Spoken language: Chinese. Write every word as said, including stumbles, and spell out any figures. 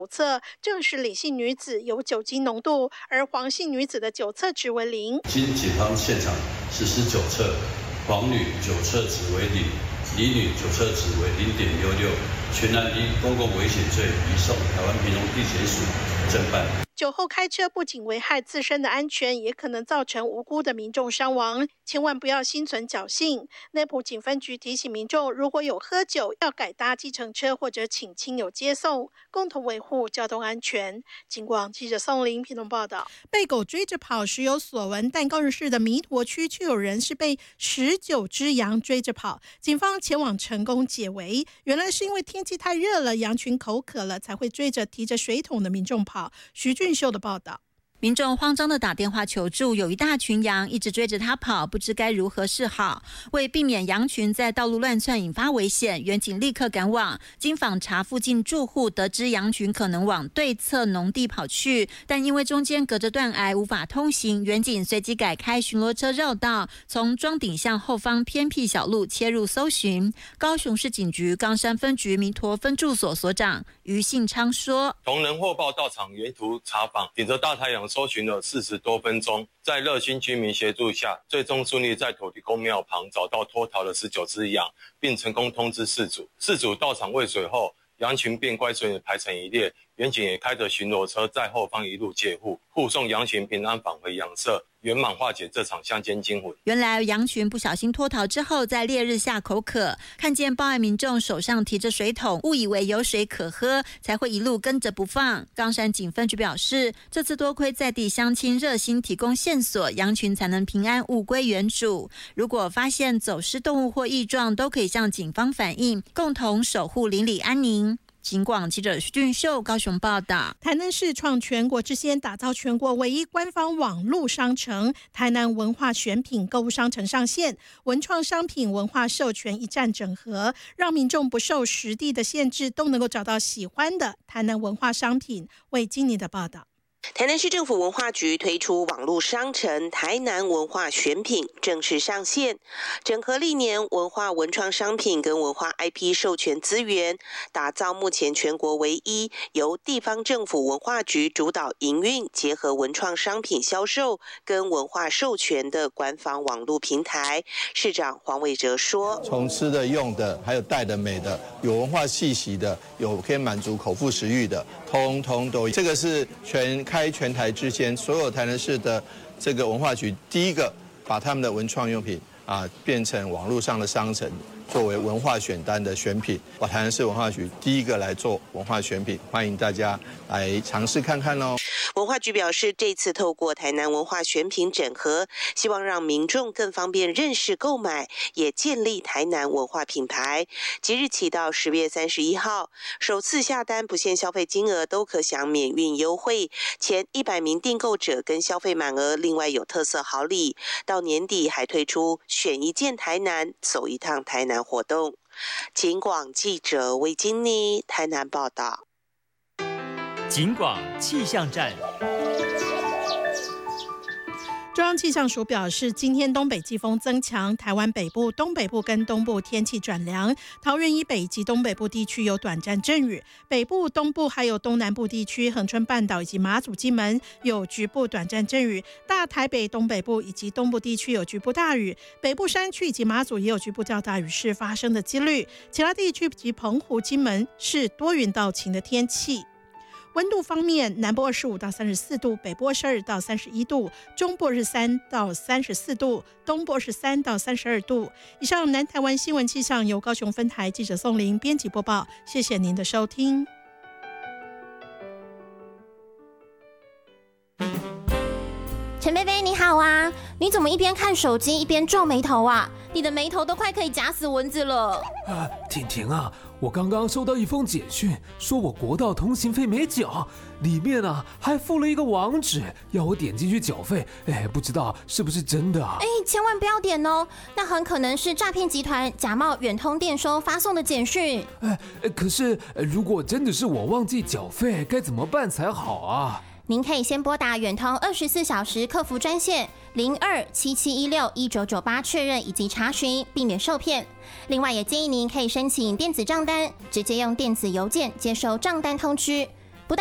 测正是李姓女子有酒精浓度，而黄姓女子的酒测值为零。 经警方现场实施酒测，黄女酒测值为零，李女酒测值为零点六六，全案依公共危险罪移送台湾屏东地检署侦办。 酒后开车不仅危害自身的安全，也可能造成无辜的民众伤亡，千万不要心存侥幸。内埔警分局提醒民众，如果有喝酒，要改搭计程车或者请亲友接送，共同维护交通安全。警广记者宋玲屏东报道。被狗追着跑时有所闻，但高雄市的弥陀区却有人是被十九只羊追着跑，警方前往成功解围。原来是因为天气太热了，羊群口渴了，才会追着提着水桶的民众跑。徐俊秀的报道。 民众慌张地打电话求助，有一大群羊一直追着他跑，不知该如何是好。为避免羊群在道路乱窜引发危险，员警立刻赶往。经访查附近住户，得知羊群可能往对侧农地跑去，但因为中间隔着断崖无法通行，员警随即改开巡逻车绕道，从庄顶巷后方偏僻小路切入搜寻。高雄市警局冈山分局弥陀分驻所所长于信昌说：“ 同仁获报到场，沿途查访，顶着大太阳搜寻了四十多分钟，在热心居民协助下，最终顺利在土地公庙旁找到脱逃的十九只羊，并成功通知事主。事主到场喂水后，羊群便乖顺地排成一列，员警也开着巡逻车在后方一路戒护，护送羊群平安返回羊舍，圆满化解这场乡间惊魂。” 原来羊群不小心脱逃之后，在烈日下口渴，看见报案民众手上提着水桶，误以为有水可喝，才会一路跟着不放。冈山警分局表示，这次多亏在地乡亲热心提供线索，羊群才能平安物归原主。如果发现走失动物或异状，都可以向警方反映，共同守护邻里安宁。警广记者徐俊秀高雄报道。台南市创全国之先，打造全国唯一官方网络商城台南文化选品购物商城上线，文创商品文化授权一站整合，让民众不受实地的限制，都能够找到喜欢的台南文化商品。为今年的报道。 台南市政府文化局推出网络商城台南文化选品正式上线，整合历年文化文创商品跟文化 I P 授权资源，打造目前全国唯一由地方政府文化局主导营运，结合文创商品销售跟文化授权的官方网络平台。市长黄伟哲说：“ 从吃的、用的，还有戴的、美的，有文化气息的，有可以满足口腹食欲的，通通都有。这个是全。”开全台之前，所有台南市的这个文化局第一个把他们的文创用品啊变成网络上的商城，作为文化选单的选品。把台南市文化局第一个来做文化选品，欢迎大家来尝试看看哦。 文化局表示，这次透过台南文化选品整合，希望让民众更方便认识购买，也建立台南文化品牌。即日起到十月三十一号，首次下单不限消费金额都可享免运优惠，前一百名订购者跟消费满额另外有特色好礼。到年底还推出选一件台南走一趟台南活动。警广记者魏金妮台南报道。 警广气象站。 中央气象署表示，今天东北季风增强，台湾北部、东北部跟东部天气转凉，桃园以北及东北部地区有短暂阵雨，北部、东部还有东南部地区、恒春半岛以及马祖、金门有局部短暂阵雨，大台北东北部以及东部地区有局部大雨，北部山区以及马祖也有局部较大雨势发生的几率，其他地区及澎湖、金门是多云到晴的天气。温度方面，南部二十五到三十四度，北部二十二到三十一度，中部二十三到三十四度，东部二十三到三十二度。以上南台湾新闻气象由高雄分台记者宋玲编辑播报，谢谢您的收听。 陈贝贝你好啊，你怎么一边看手机一边皱眉头啊？你的眉头都快可以夹死蚊子了。 啊，婷婷啊，我刚刚收到一封简讯，说我国道通行费没缴，里面啊还附了一个网址，要我点进去缴费。哎，不知道是不是真的啊？ 哎，千万不要点哦，那很可能是诈骗集团假冒远通电收发送的简讯。 哎，可是如果真的是我忘记缴费，该怎么办才好啊？ 您可以先拨打远通二十四小时客服专线零二七七一六一九九八确认以及查询，避免受骗。另外，也建议您可以申请电子账单，直接用电子邮件接收账单通知。